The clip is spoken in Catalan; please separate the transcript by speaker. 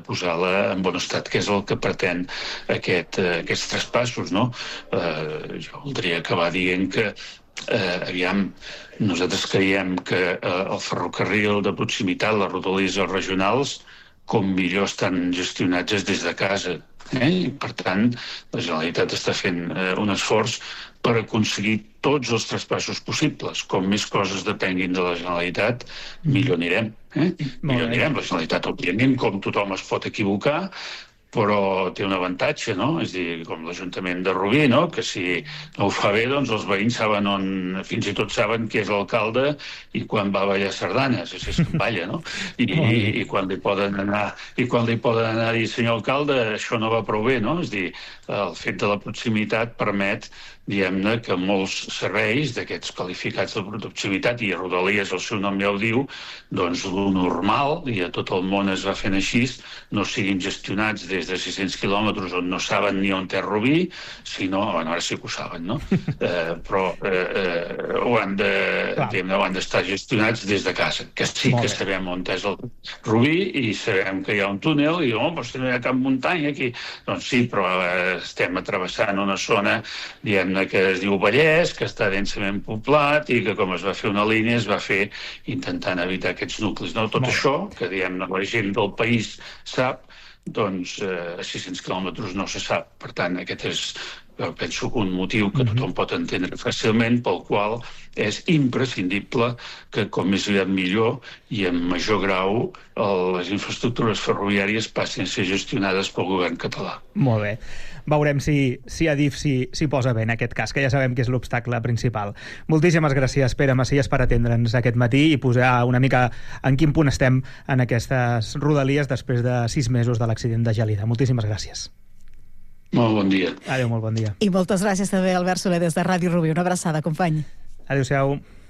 Speaker 1: posar-la en bon estat, que és el que pretén aquests traspassos, no? Jo voldria acabar dient que aviam, nosaltres creiem que el ferrocarril de proximitat, les rodalies regionals, com millor estan gestionats és des de casa. I, per tant, la Generalitat està fent un esforç per aconseguir tots els traspassos possibles. Com més coses depenguin de la Generalitat, millor anirem. Millor anirem. La Generalitat, òbviament, com tothom es pot equivocar, però té un avantatge, no? És a dir, com l'Ajuntament de Rubí, no? Que si no ho fa bé, doncs els veïns saben fins i tot saben qui és l'alcalde i quan va ballar sardanes, si és que balla, no? I quan li poden anar a dir, senyor alcalde, això no va prou bé, no? És a dir, el fet de la proximitat permet, diguem-ne, que molts serveis d'aquests qualificats de proximitat, i a Rodalies el seu nom ja ho diu, doncs lo normal, i a tot el món es va fent així, no siguin gestionats des de 600 quilòmetres on no saben ni on té Rubí, sinó, bueno, ara sí que ho saben, no? Però han d'estar gestionats des de casa, que sí que sabem on és el Rubí i sabem que hi ha un túnel i, però si no hi ha cap muntanya aquí, doncs sí, però estem travessant una zona, diguem-ne, que es diu Vallès, que està densament poblat i que, com es va fer una línia, es va fer intentant evitar aquests nuclis. No? Tot això, que diguem-ne la gent del país sap, doncs a 600 quilòmetres no se sap. Per tant, aquest és, penso, un motiu que tothom pot entendre fàcilment, pel qual és imprescindible que, com més aviat millor i en major grau, les infraestructures ferroviàries passin a ser gestionades pel govern català.
Speaker 2: Molt bé. Veurem si Adif s'hi posa bé en aquest cas, que ja sabem que és l'obstacle principal. Moltíssimes gràcies, Pere Macias, per atendre'ns aquest matí i posar una mica en quin punt estem en aquestes rodalies després de 6 mesos de l'accident de Gelida. Moltíssimes gràcies.
Speaker 1: Molt bon dia.
Speaker 2: Adéu, molt bon dia.
Speaker 3: I moltes gràcies també, Albert Soler, des de Ràdio Rubí. Una abraçada, company.
Speaker 2: Adéu-siau.